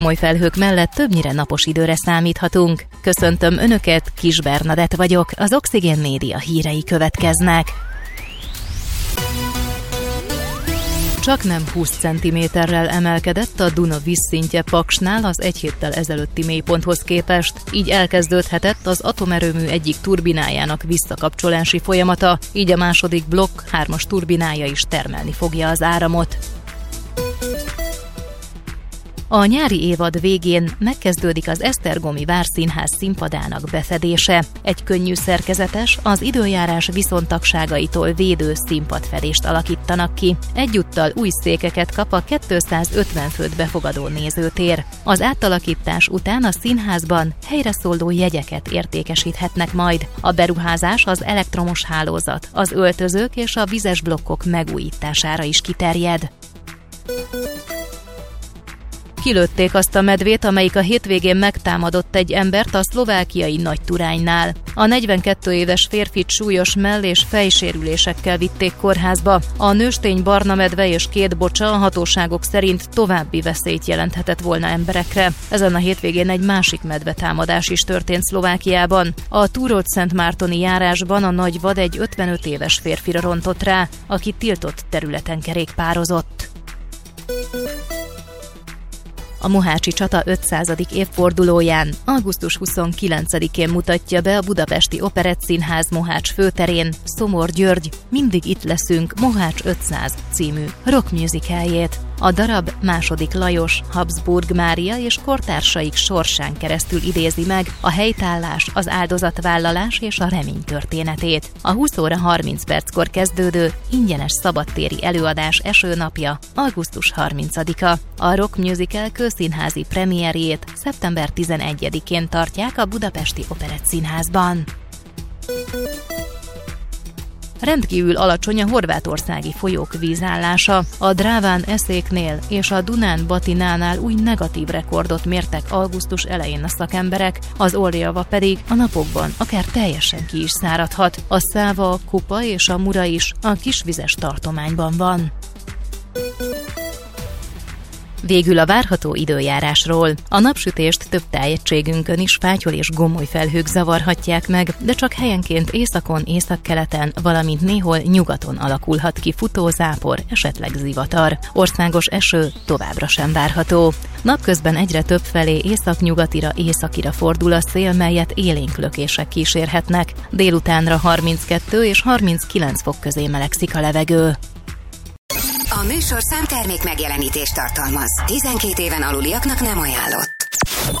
Komoly felhők mellett többnyire napos időre számíthatunk. Köszöntöm Önöket, Kis Bernadett vagyok, az Oxigén Média hírei következnek. Csaknem 20 cm-rel emelkedett a Duna vízszintje Paksnál az egy héttel ezelőtti mélyponthoz képest, így elkezdődhetett az atomerőmű egyik turbinájának visszakapcsolási folyamata, így a második blokk 3-as turbinája is termelni fogja az áramot. A nyári évad végén megkezdődik az Esztergomi Várszínház színpadának befedése. Egy könnyű szerkezetes, az időjárás viszontagságaitól védő színpadfedést alakítanak ki. Egyúttal új székeket kap a 250 főt befogadó nézőtér. Az átalakítás után a színházban helyreszóló jegyeket értékesíthetnek majd. A beruházás az elektromos hálózat, az öltözők és a vizes blokkok megújítására is kiterjed. Kilőtték azt a medvét, amelyik a hétvégén megtámadott egy embert a szlovákiai Nagyturánynál. A 42 éves férfit súlyos mell- és fejsérülésekkel vitték kórházba. A nőstény barna medve és 2 bocsa a hatóságok szerint további veszélyt jelenthetett volna emberekre. Ezen a hétvégén egy másik medvetámadás is történt Szlovákiában. A Túrót-Szentmártoni járásban a nagy vad egy 55 éves férfira rontott rá, aki tiltott területen kerékpározott. A mohácsi csata 500. évfordulóján, augusztus 29-én mutatja be a Budapesti Operettszínház Mohács főterén Szomor György Mindig itt leszünk Mohács 500 című rock musicaljét. A darab II. Lajos, Habsburg Mária és kortársaik sorsán keresztül idézi meg a helytállás, az áldozatvállalás és a remény történetét. A 20 óra 30 perckor kezdődő ingyenes szabadtéri előadás esőnapja augusztus 30-a. A rock musical közszínházi premierjét szeptember 11-én tartják a Budapesti Operettszínházban. Rendkívül alacsony a horvátországi folyók vízállása. A Dráván-Eszéknél és a Dunán-Batinánál új negatív rekordot mértek augusztus elején a szakemberek, az Orjava pedig a napokban akár teljesen ki is száradhat. A Száva, a Kupa és a Mura is a kisvizes tartományban van. Végül a várható időjárásról. A napsütést több tájegységünkön is fátyol és gomoly felhők zavarhatják meg, de csak helyenként északon, északkeleten, valamint néhol nyugaton alakulhat ki futózápor, esetleg zivatar. Országos eső továbbra sem várható. Napközben egyre több felé északnyugatira, északira fordul a szél, melyet élénk lökések kísérhetnek. Délutánra 32 és 39 fok közé melegszik a levegő. A műsorszám termék megjelenítést tartalmaz. 12 éven aluliaknak nem ajánlott.